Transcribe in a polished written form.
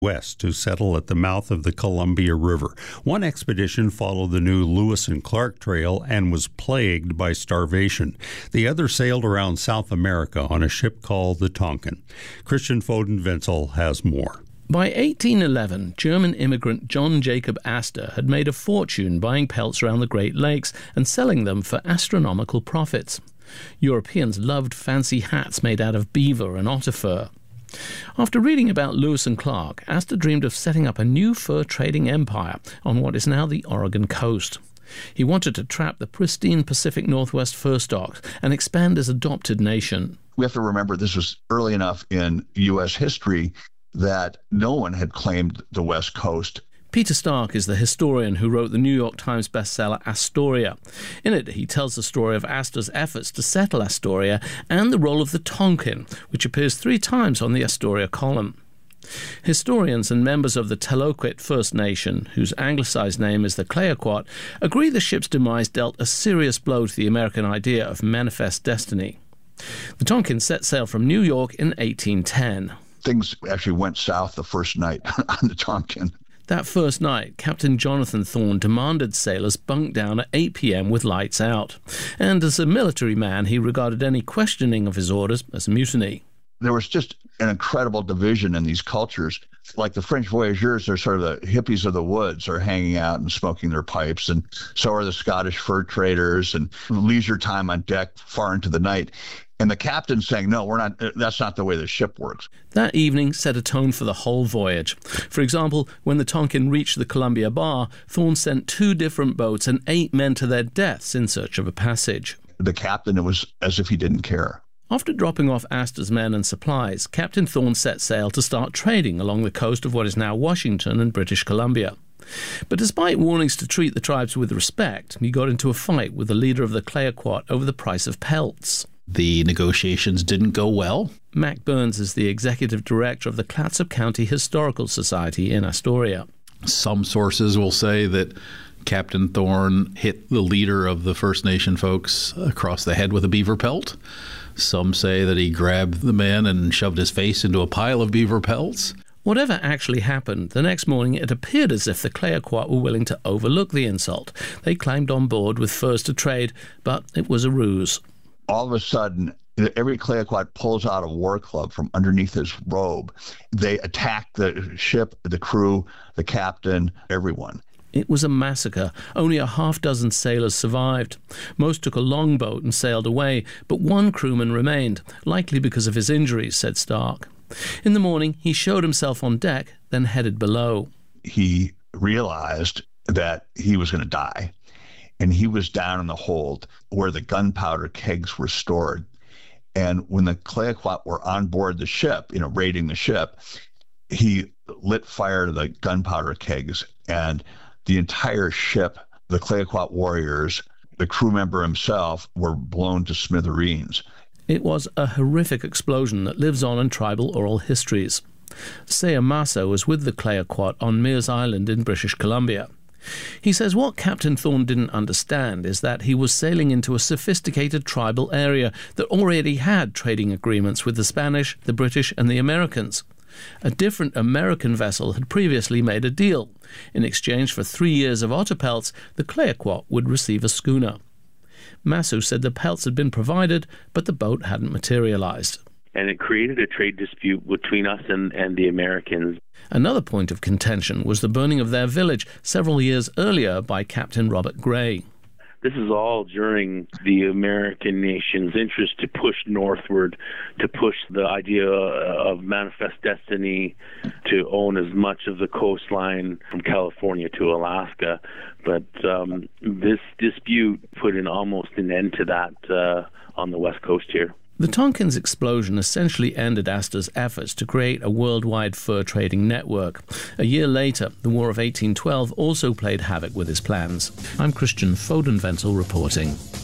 west to settle at the mouth of the Columbia River. One expedition followed the new Lewis and Clark Trail and was plagued by starvation. The other sailed around South America on a ship called the Tonquin. Christian Foden-Wenzel has more. By 1811, German immigrant John Jacob Astor had made a fortune buying pelts around the Great Lakes and selling them for astronomical profits. Europeans loved fancy hats made out of beaver and otter fur. After reading about Lewis and Clark, Astor dreamed of setting up a new fur trading empire on what is now the Oregon coast. He wanted to trap the pristine Pacific Northwest fur stocks and expand his adopted nation. We have to remember this was early enough in U.S. history that no one had claimed the West Coast. Peter Stark is the historian who wrote the New York Times bestseller Astoria. In it, he tells the story of Astor's efforts to settle Astoria and the role of the Tonquin, which appears 3 times on the Astoria column. Historians and members of the Taloquit First Nation, whose anglicized name is the Clayoquot, agree the ship's demise dealt a serious blow to the American idea of manifest destiny. The Tonquin set sail from New York in 1810. Things actually went south the first night on the Tonquin. That first night, Captain Jonathan Thorne demanded sailors bunk down at 8 p.m. with lights out. And as a military man, he regarded any questioning of his orders as mutiny. There was just an incredible division in these cultures. Like the French voyageurs are sort of the hippies of the woods, are hanging out and smoking their pipes, and so are the Scottish fur traders, and leisure time on deck far into the night. And the captain's saying, no, that's not the way the ship works. That evening set a tone for the whole voyage. For example, when the Tonquin reached the Columbia Bar, Thorne sent 2 different boats and 8 men to their deaths in search of a passage. The captain, it was as if he didn't care. After dropping off Astor's men and supplies, Captain Thorne set sail to start trading along the coast of what is now Washington and British Columbia. But despite warnings to treat the tribes with respect, he got into a fight with the leader of the Clayoquot over the price of pelts. The negotiations didn't go well. Mac Burns is the executive director of the Clatsop County Historical Society in Astoria. Some sources will say that Captain Thorne hit the leader of the First Nation folks across the head with a beaver pelt. Some say that he grabbed the man and shoved his face into a pile of beaver pelts. Whatever actually happened, the next morning it appeared as if the Clayoquot were willing to overlook the insult. They climbed on board with furs to trade, but it was a ruse. All of a sudden, every Clayoquot pulls out a war club from underneath his robe. They attack the ship, the crew, the captain, everyone. It was a massacre. Only a half-dozen sailors survived. Most took a longboat and sailed away, but 1 crewman remained, likely because of his injuries, said Stark. In the morning, he showed himself on deck, then headed below. He realized that he was going to die, and he was down in the hold where the gunpowder kegs were stored. And when the Clayoquot were on board the ship, raiding the ship, he lit fire to the gunpowder kegs, and the entire ship, the Clayoquot warriors, the crew member himself, were blown to smithereens. It was a horrific explosion that lives on in tribal oral histories. Seya Massa was with the Clayoquot on Mears Island in British Columbia. He says what Captain Thorne didn't understand is that he was sailing into a sophisticated tribal area that already had trading agreements with the Spanish, the British, and the Americans. A different American vessel had previously made a deal. In exchange for 3 years of otter pelts, the Clayoquot would receive a schooner. Massou said the pelts had been provided, but the boat hadn't materialized. And it created a trade dispute between us and the Americans. Another point of contention was the burning of their village several years earlier by Captain Robert Gray. This is all during the American nation's interest to push northward, to push the idea of manifest destiny, to own as much of the coastline from California to Alaska. But this dispute put almost an end to that on the west coast here. The Tonquin's explosion essentially ended Astor's efforts to create a worldwide fur trading network. A year later, the War of 1812 also played havoc with his plans. I'm Christian Foden-Wenzel reporting.